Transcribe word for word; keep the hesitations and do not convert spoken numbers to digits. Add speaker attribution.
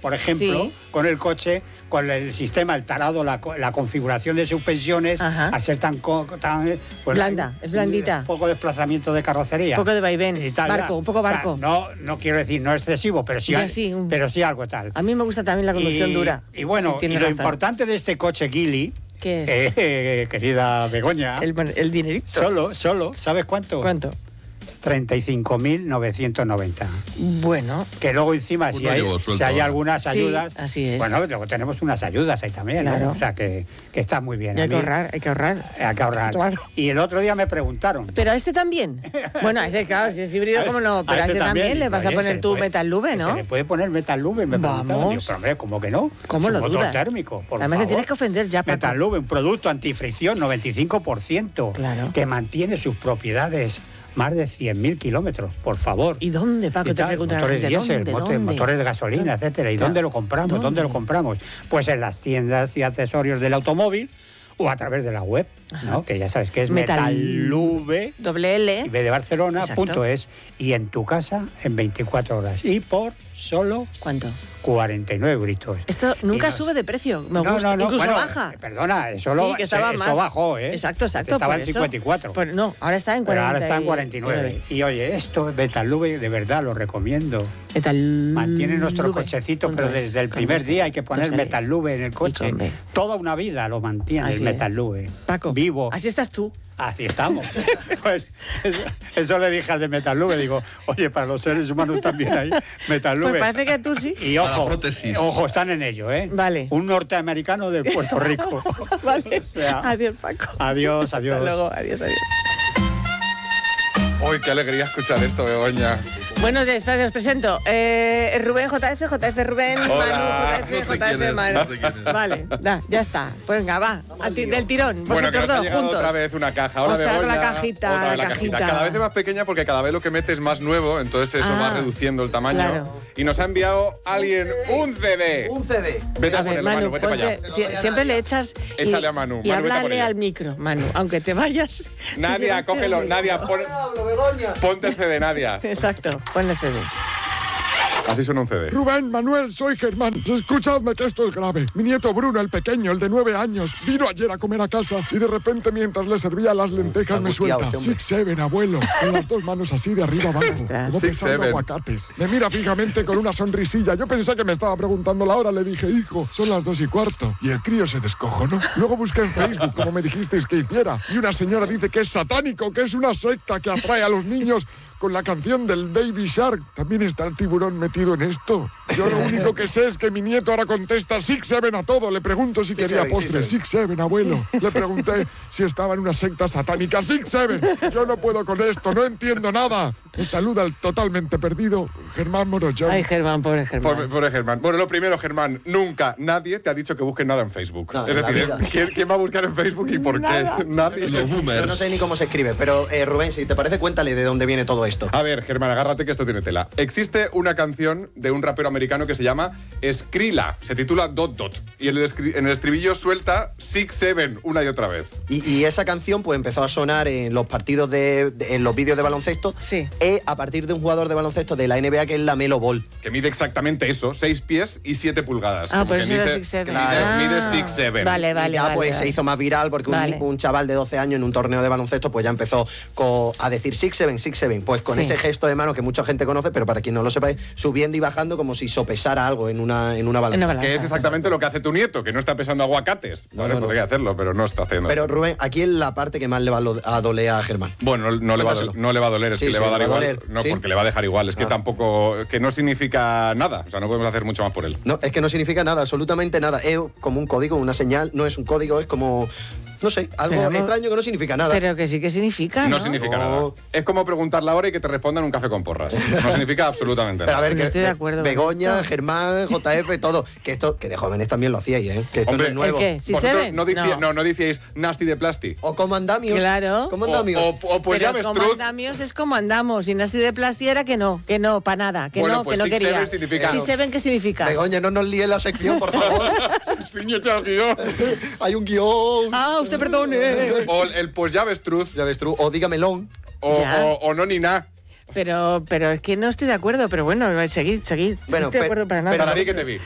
Speaker 1: por ejemplo,
Speaker 2: Sí.
Speaker 1: con el coche, con el sistema, el tarado, la, co- la configuración de suspensiones,
Speaker 2: Ajá.
Speaker 1: al ser tan... co- tan pues,
Speaker 2: Blanda, es blandita.
Speaker 1: Un poco de desplazamiento de carrocería.
Speaker 2: Un poco de vaivén,
Speaker 1: Y tal,
Speaker 2: barco,
Speaker 1: ya.
Speaker 2: un poco barco.
Speaker 1: O sea, no, no quiero decir no excesivo, pero sí,
Speaker 2: Ya
Speaker 1: al-
Speaker 2: sí, un-
Speaker 1: pero sí algo tal.
Speaker 2: A mí me gusta también la conducción
Speaker 1: y,
Speaker 2: dura.
Speaker 1: Y bueno,
Speaker 2: Sí,
Speaker 1: y
Speaker 2: tienes
Speaker 1: lo
Speaker 2: razón.
Speaker 1: importante de este coche Geely,
Speaker 2: ¿Qué es?
Speaker 1: eh, eh, querida Begoña,
Speaker 2: El, el dinerito.
Speaker 1: solo, solo, ¿sabes cuánto?
Speaker 2: ¿Cuánto?
Speaker 1: treinta y cinco mil novecientos noventa.
Speaker 2: Bueno,
Speaker 1: Que luego encima, si
Speaker 3: Uno
Speaker 1: hay,
Speaker 3: llevo suelto
Speaker 1: si hay
Speaker 3: ahora.
Speaker 1: algunas
Speaker 2: Sí,
Speaker 1: ayudas...
Speaker 2: así es.
Speaker 1: Bueno, luego tenemos unas ayudas ahí también, ¿no?
Speaker 2: Claro.
Speaker 1: O sea, que, que está muy bien.
Speaker 2: y
Speaker 1: A
Speaker 2: hay que
Speaker 1: mí-
Speaker 2: ahorrar, hay que ahorrar.
Speaker 1: Hay que ahorrar.
Speaker 2: Claro.
Speaker 1: Y el otro día me preguntaron...
Speaker 2: Pero a este también. Bueno, a ese, claro, si es híbrido,
Speaker 1: A
Speaker 2: ¿cómo
Speaker 1: ese-
Speaker 2: no? Pero a
Speaker 1: ese
Speaker 2: este también,
Speaker 1: dice,
Speaker 2: le vas a
Speaker 1: oye,
Speaker 2: poner
Speaker 1: se
Speaker 2: tu
Speaker 1: puede-
Speaker 2: Metal Lube,
Speaker 1: Se
Speaker 2: ¿no?
Speaker 1: le puede poner Metal Lube, me preguntaban.
Speaker 2: Vamos.
Speaker 1: Digo, pero hombre, ¿cómo que no?
Speaker 2: ¿Cómo
Speaker 1: Es
Speaker 2: lo
Speaker 1: un motor
Speaker 2: dudas?
Speaker 1: térmico, por
Speaker 2: Además, te
Speaker 1: favor.
Speaker 2: tienes que ofender ya, Paco.
Speaker 1: Metal Lube, un producto antifricción, noventa y cinco por ciento,
Speaker 2: Claro.
Speaker 1: que mantiene sus propiedades más de cien mil kilómetros, por favor.
Speaker 2: ¿Y dónde, Paco?
Speaker 1: Y
Speaker 2: Te
Speaker 1: tal,
Speaker 2: preguntan la
Speaker 1: motores
Speaker 2: gente,
Speaker 1: diésel,
Speaker 2: ¿dónde,
Speaker 1: mote-
Speaker 2: dónde?
Speaker 1: motores de gasolina,
Speaker 2: Claro.
Speaker 1: etcétera. ¿Y
Speaker 2: Claro.
Speaker 1: dónde lo compramos? ¿Dónde?
Speaker 2: ¿Dónde?
Speaker 1: lo compramos? Pues en las tiendas y accesorios del automóvil o a través de la web, ¿no? Que ya sabes que es
Speaker 2: Metal-
Speaker 1: Metalube
Speaker 2: Doble L.
Speaker 1: y B de Barcelona,
Speaker 2: Exacto.
Speaker 1: punto es, y en tu casa en veinticuatro horas. Y por solo
Speaker 2: ¿Cuánto?
Speaker 1: cuarenta y nueve euritos.
Speaker 2: Esto nunca
Speaker 1: Y nos-
Speaker 2: sube de precio. Me
Speaker 1: No,
Speaker 2: gusta.
Speaker 1: no, no,
Speaker 2: Incluso
Speaker 1: bueno,
Speaker 2: baja.
Speaker 1: eh, Perdona, eso,
Speaker 2: Sí,
Speaker 1: lo,
Speaker 2: que estaba
Speaker 1: eso
Speaker 2: más.
Speaker 1: bajó, ¿eh?
Speaker 2: Exacto, exacto.
Speaker 1: Estaba
Speaker 2: por
Speaker 1: en
Speaker 2: eso.
Speaker 1: cincuenta y cuatro.
Speaker 2: Pues no, ahora está en
Speaker 1: Pero
Speaker 2: cuarenta.
Speaker 1: ahora está en cuarenta y nueve. Y oye, esto, Metalube, de verdad lo recomiendo.
Speaker 2: Metal
Speaker 1: Mantiene nuestro
Speaker 2: Lube.
Speaker 1: cochecito,
Speaker 2: Punto
Speaker 1: pero
Speaker 2: es,
Speaker 1: desde el
Speaker 2: con
Speaker 1: primer
Speaker 2: dos-
Speaker 1: día hay que poner
Speaker 2: dos Ls.
Speaker 1: Metalube en el coche.
Speaker 2: con B.
Speaker 1: Toda una vida lo mantiene
Speaker 2: Así
Speaker 1: el
Speaker 2: es.
Speaker 1: Metalube.
Speaker 2: Paco,
Speaker 1: Vivo.
Speaker 2: así estás tú.
Speaker 1: Así estamos. Pues eso, eso le dije al de Metalube, digo, oye, para los seres humanos también hay Metalube.
Speaker 2: Pues parece que tú sí.
Speaker 1: Y
Speaker 3: Para
Speaker 1: ojo,
Speaker 3: prótesis.
Speaker 1: ojo, están en ello, ¿eh?
Speaker 2: Vale.
Speaker 1: Un norteamericano de Puerto Rico.
Speaker 2: Vale.
Speaker 1: O sea,
Speaker 2: Adiós, Paco.
Speaker 1: adiós, adiós.
Speaker 2: Hasta luego, adiós, adiós.
Speaker 3: Uy, qué alegría escuchar esto, Begoña.
Speaker 2: Bueno, después os presento. Eh, Rubén J F, J F Rubén,
Speaker 3: Hola.
Speaker 2: Manu, J
Speaker 3: No
Speaker 2: F,
Speaker 3: sé
Speaker 2: J
Speaker 3: quién
Speaker 2: F
Speaker 3: es,
Speaker 2: Manu.
Speaker 3: no sé quién es.
Speaker 2: Vale, da, ya está. Pues venga, va. A ti, del tirón.
Speaker 3: Bueno, que
Speaker 2: Vosotros
Speaker 3: nos ha
Speaker 2: dos,
Speaker 3: llegado
Speaker 2: juntos.
Speaker 3: otra vez una caja. Hola,
Speaker 2: Ostras,
Speaker 3: Begoña.
Speaker 2: la cajita,
Speaker 3: Otra vez
Speaker 2: la cajita.
Speaker 3: Cada vez es más pequeña porque cada vez lo que mete es más nuevo, entonces eso
Speaker 2: Ah,
Speaker 3: va reduciendo el tamaño.
Speaker 2: claro.
Speaker 3: Y nos ha enviado alguien un C D.
Speaker 4: Un C D.
Speaker 3: Vete a,
Speaker 2: A ver,
Speaker 3: ponerlo,
Speaker 2: Manu,
Speaker 3: Manu, vete para allá.
Speaker 2: ponte- sie- siempre le echas y,
Speaker 3: Échale a Manu.
Speaker 2: y
Speaker 3: Manu, vete a por
Speaker 2: háblale
Speaker 3: ella.
Speaker 2: al micro, Manu, aunque te vayas.
Speaker 3: Nadia,
Speaker 2: delante
Speaker 3: cógelo.
Speaker 2: del
Speaker 3: Nadia,
Speaker 2: micro.
Speaker 3: pon-
Speaker 4: Hablo, Begoña.
Speaker 3: ponte el C D, Nadia.
Speaker 2: Exacto, ponle C D.
Speaker 3: Así suena un C D.
Speaker 5: Rubén, Manuel, soy Germán. Escuchadme que esto es grave. Mi nieto Bruno, el pequeño, el de nueve años, vino ayer a comer a casa y de repente mientras le servía las lentejas me
Speaker 4: angustiado
Speaker 5: suelta.
Speaker 4: este hombre.
Speaker 5: Six Seven, abuelo. Con las dos manos así de arriba abajo.
Speaker 2: Ostras.
Speaker 5: Como
Speaker 3: Six
Speaker 5: pesando
Speaker 3: Seven.
Speaker 5: aguacates. Me mira fijamente con una sonrisilla. Yo pensé que me estaba preguntando la hora. Le dije, hijo, son las dos y cuarto. Y el crío se descojonó. Luego busqué en Facebook, como me dijisteis que hiciera. Y una señora dice que es satánico, que es una secta que atrae a los niños con la canción del Baby Shark. También está el tiburón metido en esto. Yo lo único que sé es que mi nieto ahora contesta Six Seven a todo. Le pregunto si quería
Speaker 4: Seven,
Speaker 5: postre.
Speaker 4: Six
Speaker 5: Six Seven, abuelo. Le pregunté si estaba en una secta satánica. Six Seven. Yo no puedo con esto, no entiendo nada. Me saluda el totalmente perdido Germán Morollón.
Speaker 2: Ay, Germán, pobre
Speaker 3: Pobre,
Speaker 2: Germán.
Speaker 3: pobre Germán. Bueno, lo primero, Germán, nunca nadie te ha dicho que busques nada en Facebook.
Speaker 4: No,
Speaker 3: es
Speaker 4: en la
Speaker 3: decir,
Speaker 4: vida.
Speaker 3: ¿quién, quién va a buscar en Facebook y por qué? Nadie.
Speaker 4: Yo no sé ni cómo se escribe, pero eh, Rubén, si te parece, cuéntale de dónde viene todo esto.
Speaker 3: A ver, Germán, agárrate que esto tiene tela. Existe una canción de un rapero americano que se llama Skrilla. Se titula Dot Dot. Y en el, escri- en el estribillo suelta Six Seven una y otra vez.
Speaker 4: Y, y esa canción pues empezó a sonar en los partidos de, de- en los vídeos de baloncesto.
Speaker 2: Sí.
Speaker 4: eh, a partir de un jugador de baloncesto de la N B A que es la Melo Ball.
Speaker 3: Que mide exactamente eso, seis pies y siete pulgadas.
Speaker 2: Ah,
Speaker 3: Como
Speaker 2: por
Speaker 3: que
Speaker 2: eso era
Speaker 3: dice-
Speaker 2: Six Seven.
Speaker 3: Mide,
Speaker 2: Ah.
Speaker 3: mide Six Seven.
Speaker 2: Vale,
Speaker 4: y
Speaker 2: vale,
Speaker 4: ya
Speaker 2: vale.
Speaker 4: pues
Speaker 2: vale.
Speaker 4: se hizo más viral porque un,
Speaker 2: Vale.
Speaker 4: un chaval de doce años en un torneo de baloncesto pues ya empezó co- a decir Six Seven, Six Seven. Pues con
Speaker 2: Sí.
Speaker 4: ese gesto de mano que mucha gente conoce, pero para quien no lo sepáis, subiendo y bajando como si sopesara algo en una, en una balanza.
Speaker 2: En una balanza.
Speaker 3: Que es exactamente lo que hace tu nieto, que no está pesando aguacates. Vale,
Speaker 4: no, no.
Speaker 3: podría hacerlo, pero no está haciendo.
Speaker 4: Pero Rubén, aquí es la parte que más le va a lo- a doler a Germán.
Speaker 3: Bueno, no, no le va a,
Speaker 4: Cuéntaselo.
Speaker 3: do- no le va a doler, es
Speaker 4: Sí,
Speaker 3: que le
Speaker 4: sí,
Speaker 3: va a dar
Speaker 4: le va a
Speaker 3: igual.
Speaker 4: doler,
Speaker 3: No,
Speaker 4: ¿sí?
Speaker 3: porque le va a dejar igual. Es que
Speaker 4: Ah.
Speaker 3: tampoco. Que no significa nada. O sea, no podemos hacer mucho más por él.
Speaker 4: No, es que no significa nada, absolutamente nada. Es como un código, una señal, no es un código, es como, no sé, algo
Speaker 2: Pero no-
Speaker 4: extraño que no significa nada.
Speaker 2: Pero que sí que significa, ¿no?
Speaker 3: No significa
Speaker 4: No.
Speaker 3: nada. Es como preguntar la hora y que te respondan un café con porras. No significa absolutamente
Speaker 4: Pero a
Speaker 3: nada.
Speaker 4: ver,
Speaker 2: No
Speaker 4: que
Speaker 2: estoy de acuerdo con
Speaker 4: Begoña,
Speaker 2: esto.
Speaker 4: Germán, J F, todo. Que esto, que de jóvenes también lo hacíais, ¿eh? Que esto
Speaker 3: Hombre,
Speaker 4: no es nuevo.
Speaker 2: ¿El qué? ¿Sí
Speaker 3: Vosotros
Speaker 2: Seven?
Speaker 3: no, decía-
Speaker 2: No.
Speaker 3: no, no decíais nasty de plasti.
Speaker 4: O como andamios.
Speaker 2: Claro.
Speaker 4: Como
Speaker 3: O,
Speaker 4: andamios.
Speaker 3: o- o pues ya
Speaker 2: Pero
Speaker 3: ves,
Speaker 2: como
Speaker 3: Trud.
Speaker 2: andamios es como andamos. Y Nasty de Plasti era que no, que no, para nada, que
Speaker 3: Bueno,
Speaker 2: no,
Speaker 3: pues
Speaker 2: que no
Speaker 3: Six
Speaker 2: quería.
Speaker 3: Seven significa-
Speaker 2: Six Seven, ¿qué significa?
Speaker 4: Begoña, no nos líe la sección, por favor.
Speaker 3: Niño, ya, guión.
Speaker 4: Hay un guión.
Speaker 2: Ah, usted perdone.
Speaker 3: O el pues ya ves, Trud.
Speaker 4: Ya ves tú, o dígamelón.
Speaker 3: O,
Speaker 2: Ya.
Speaker 3: o, o no ni nada.
Speaker 2: Pero, pero es que no estoy de acuerdo, pero bueno, seguid, seguid.
Speaker 4: Bueno,
Speaker 2: no estoy de
Speaker 4: pe-
Speaker 2: acuerdo para nada.
Speaker 3: Para ti que te vi.